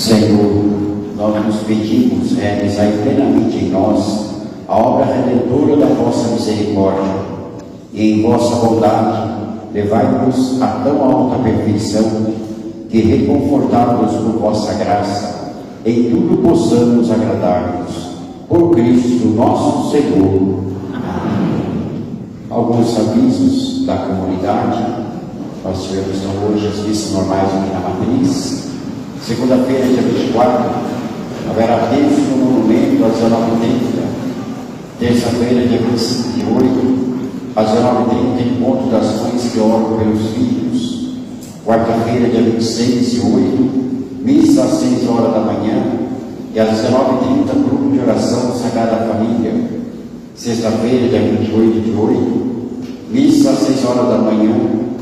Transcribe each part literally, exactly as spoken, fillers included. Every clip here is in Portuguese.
Senhor, nós nos pedimos, realizai plenamente em nós a obra redentora da vossa misericórdia, e em vossa bondade levai-nos a tão alta perfeição que, reconfortados por vossa graça, em tudo possamos agradar-vos. Por Cristo nosso Senhor. Amém. Alguns avisos da comunidade. Nós tivemos então hoje as missas normais aqui na Matriz. Segunda-feira, dia vinte e quatro, haverá texto no monumento às dezenove e trinta. Terça-feira, dia vinte e cinco de oito, às dezenove e trinta, encontro das mães que oram pelos filhos. Quarta-feira, dia vinte e seis de oito, missa às seis horas da manhã, e às dezenove e trinta, grupo de oração Sagrada Família. Sexta-feira, dia vinte e oito de oito, missa às seis horas da manhã.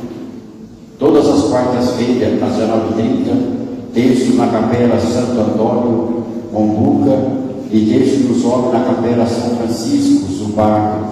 Todas as quartas-feiras, às dezenove e trinta, terço na Capela Santo Antônio, Mombuca, e terço dos homens na Capela São Francisco, Zubardo.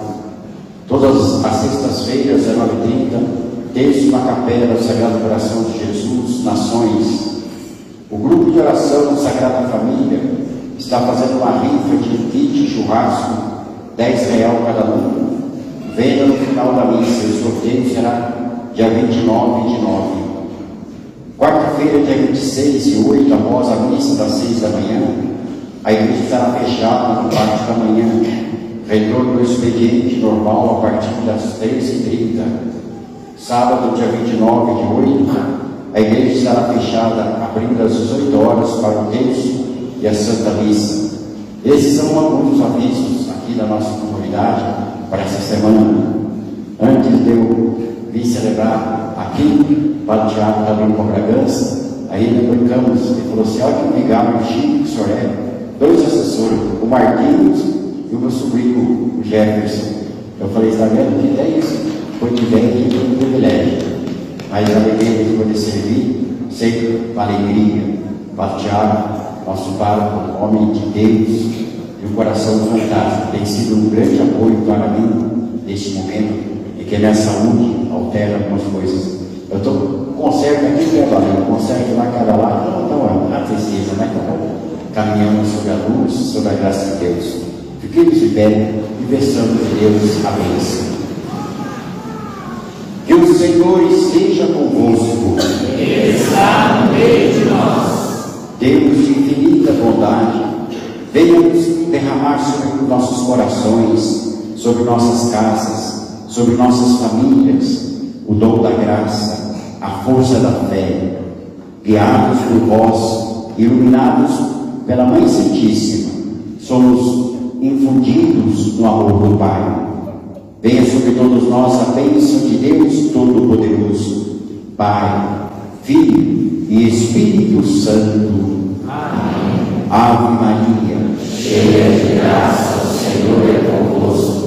Todas as sextas-feiras, às dezenove e trinta, terço na Capela Sagrado Coração de Jesus, Nações. O grupo de oração Sagrada Família está fazendo uma rifa de kit churrasco, dez reais cada um. Venha no final da missa, o sorteio será dia vinte e nove de nove. Quarta-feira, dia vinte e seis de oito, após a missa das seis da manhã, a igreja estará fechada na parte da manhã. Retorno do expediente normal a partir das treze e trinta. Sábado, dia vinte e nove de oito, a igreja estará fechada, abrindo às dezoito horas para o terço e a Santa Missa. Esses são alguns dos avisos aqui da nossa comunidade para essa semana. Antes de eu vir celebrar aqui, o Padre Tiago está vindo com Bragança, aí nós brincamos, ele falou assim: olha que legal, o Chico, que o senhor é, dois assessores, o Marquinhos e o meu sobrinho, o Jefferson. Eu falei: está vendo que é isso? Foi de bem e foi de privilégio. Mas a alegria de poder servir, sempre com alegria. Padre Tiago, nosso pároco, homem de Deus, e um coração fantástico, tem sido um grande apoio para mim neste momento, e que a minha saúde altera algumas coisas. Eu estou conserto aqui, que é valendo, conserto lá, cada lado, não, não, não precisa, né? Caminhamos sobre a luz, sobre a graça de Deus. Fiquemos de pé e peçamos de Deus a bênção. Que o Senhor esteja convosco. Ele está no meio de nós. Deus de infinita bondade, venha-nos derramar sobre nossos corações, sobre nossas casas, sobre nossas famílias, o dom da graça, a força da fé, guiados por vós, iluminados pela Mãe Santíssima, somos infundidos no amor do Pai. Venha sobre todos nós a bênção de Deus Todo-Poderoso, Pai, Filho e Espírito Santo. Amém. Ave Maria, cheia de graça.